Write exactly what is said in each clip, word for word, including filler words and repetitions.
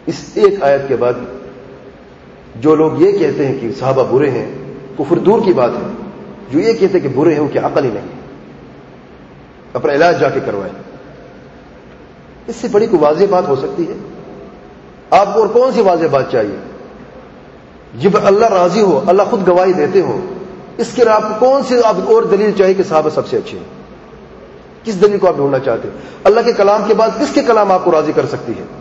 اس ایک آیت کے بعد جو لوگ یہ کہتے ہیں کہ صحابہ برے ہیں، کفر دور کی بات ہے، جو یہ کہتے ہیں کہ برے ہیں ان کی عقل ہی نہیں، اپنا علاج جا کے کروائیں۔ اس سے بڑی کوئی واضح بات ہو سکتی ہے؟ آپ کو اور کون سی واضح بات چاہیے؟ جب اللہ راضی ہو، اللہ خود گواہی دیتے ہو، اس کے لیے آپ کو کون سی آپ اور دلیل چاہیے کہ صحابہ سب سے اچھے ہیں؟ کس دلیل کو آپ ڈھونڈنا چاہتے ہیں؟ اللہ کے کلام کے بعد کس کے کلام آپ کو راضی کر سکتی ہے؟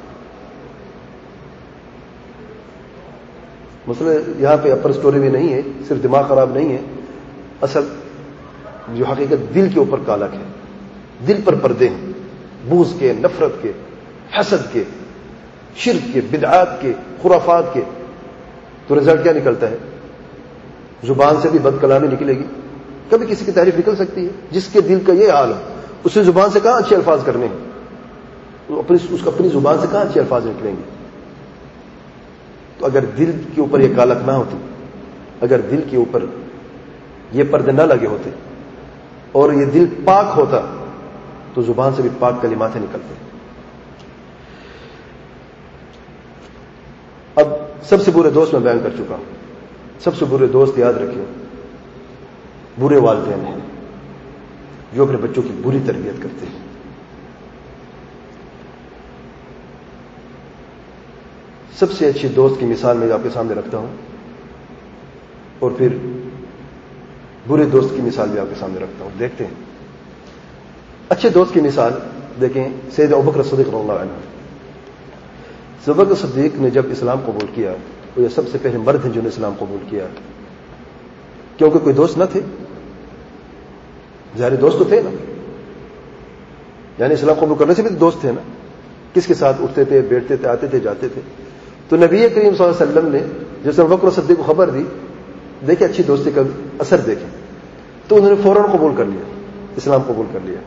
مسئلہ یہاں پہ اپر سٹوری میں نہیں ہے، صرف دماغ خراب نہیں ہے، اصل جو حقیقت دل کے اوپر کالک ہے، دل پر پردے ہیں، بغض کے، نفرت کے، حسد کے، شرک کے، بدعات کے، خرافات کے، تو رزلٹ کیا نکلتا ہے؟ زبان سے بھی بد کلامی نکلے گی، کبھی کسی کی تعریف نکل سکتی ہے؟ جس کے دل کا یہ حال ہے اس سے زبان سے کہاں اچھے الفاظ کرنے ہیں؟ اپنی اس اپنی زبان سے کہاں اچھے الفاظ نکلیں گے؟ تو اگر دل کے اوپر یہ کالک نہ ہوتی، اگر دل کے اوپر یہ پردے نہ لگے ہوتے اور یہ دل پاک ہوتا تو زبان سے بھی پاک کلمات نکلتے۔ اب سب سے برے دوست میں بیان کر چکا ہوں۔ سب سے برے دوست یاد رکھیں، برے والدین ہیں جو اپنے بچوں کی بری تربیت کرتے ہیں۔ سب سے اچھی دوست کی مثال میں آپ کے سامنے رکھتا ہوں، اور پھر برے دوست کی مثال بھی آپ کے سامنے رکھتا ہوں۔ دیکھتے ہیں اچھے دوست کی مثال دیکھیں، سید ابوبکر صدیق رضی اللہ عنہ۔ ابوبکر صدیق نے جب اسلام قبول کیا تو یہ سب سے پہلے مرد ہیں جنہوں نے اسلام قبول کیا، کیونکہ کوئی دوست نہ تھے، ظاہر دوست تو تھے نا، یعنی اسلام قبول کرنے سے بھی دوست تھے نا، کس کے ساتھ اٹھتے تھے، بیٹھتے تھے، آتے تھے، جاتے تھے۔ تو نبی کریم صلی اللہ علیہ وسلم نے جب ابوبکر صدیق کو خبر دی، دیکھیں اچھی دوستی کا اثر دیکھیں، تو انہوں نے فوراً قبول کر لیا، اسلام قبول کر لیا۔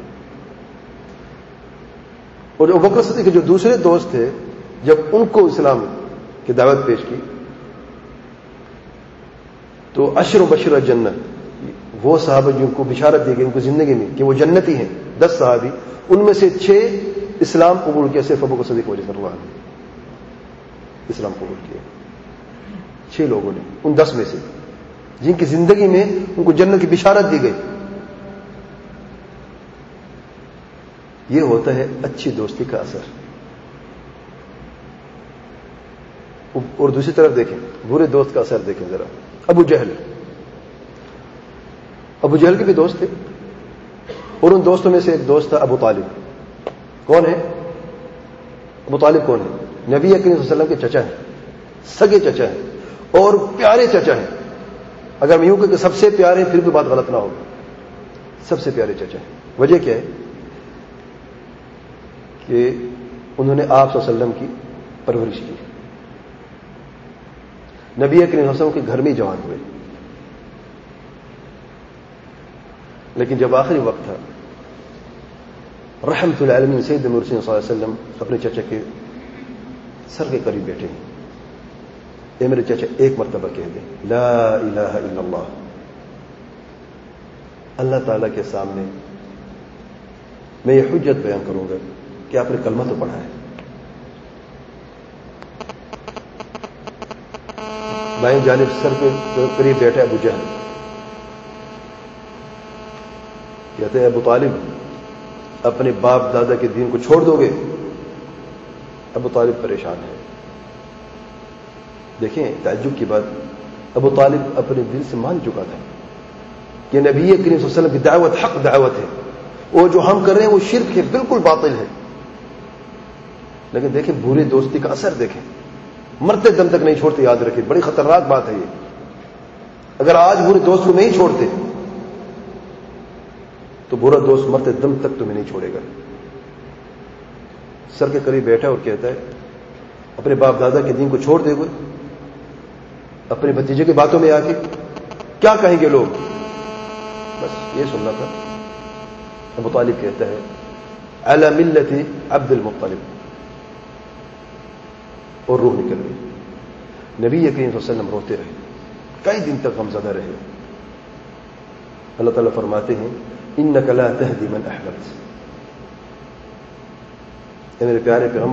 اور ابوبکر صدیق کے جو دوسرے دوست تھے، جب ان کو اسلام کی دعوت پیش کی تو عشر و بشر جنت، وہ صحابہ جن کو بشارت دی گئی ان کو زندگی میں کہ وہ جنتی ہیں، دس صحابی، ان میں سے چھ اسلام قبول کیا، صرف ابوبکر صدیق وجہ کر رہا اسلام قبول کیا، چھ لوگوں نے ان دس میں سے جن کی زندگی میں ان کو جنت کی بشارت دی گئی۔ یہ ہوتا ہے اچھی دوستی کا اثر۔ اور دوسری طرف دیکھیں برے دوست کا اثر دیکھیں ذرا۔ ابو جہل، ابو جہل کے بھی دوست تھے، اور ان دوستوں میں سے ایک دوست تھا ابو طالب۔ کون ہے ابو طالب؟ کون ہے؟ نبی کریم صلی اللہ علیہ وسلم کے چچا ہیں، سگے چچا ہیں اور پیارے چچا ہیں۔ اگر میں یوں کہ سب سے پیارے ہیں پھر بھی بات غلط نہ ہوگی، سب سے پیارے چچا ہیں۔ وجہ کیا ہے کہ انہوں نے آپ صلی اللہ علیہ وسلم کی پرورش کی، نبی کریم صلی اللہ علیہ وسلم کے گھر میں جوان ہوئے، لیکن جب آخری وقت تھا، رحمت العالمین سید مرسل صلی اللہ علیہ وسلم اپنے چچا کے سر کے قریب بیٹھے ہیں۔ اے میرے چچا ایک مرتبہ کہہ دیں لا الہ الا اللہ، اللہ تعالیٰ کے سامنے میں یہ حجت بیان کروں گا کہ آپ نے کلمہ تو پڑھا ہے۔ بائیں جانب سر کے قریب بیٹھے ابو جہل، کہتے ہیں ابو طالب اپنے باپ دادا کے دین کو چھوڑ دو گے؟ ابو طالب پریشان ہے۔ دیکھیں تعجب کی بات، ابو طالب اپنے دل سے مان چکا تھا کہ نبی کریم صلی اللہ علیہ وسلم کی دعوت حق دعوت ہے، وہ جو ہم کر رہے ہیں وہ شرک ہے، بالکل باطل ہے۔ لیکن دیکھیں برے دوستی کا اثر دیکھیں، مرتے دم تک نہیں چھوڑتے، یاد رکھیں بڑی خطرناک بات ہے یہ۔ اگر آج برے دوست کو نہیں چھوڑتے تو برا دوست مرتے دم تک تمہیں نہیں چھوڑے گا۔ سر کے قریب بیٹھا اور کہتا ہے اپنے باپ دادا کے دین کو چھوڑ دے گئے، اپنے بھتیجے کی باتوں میں آ کے کیا کہیں گے لوگ؟ بس یہ سننا تھا۔ ابو طالب کہتا ہے علی ملت عبد المطلب، اور روح نکل گئی۔ نبی کریم صلی اللہ علیہ وسلم روتے رہے، کئی دن تک غمزدہ رہے۔ اللہ تعالیٰ فرماتے ہیں انک لا تہدی من احببت، اے میرے پیارے پیغمبر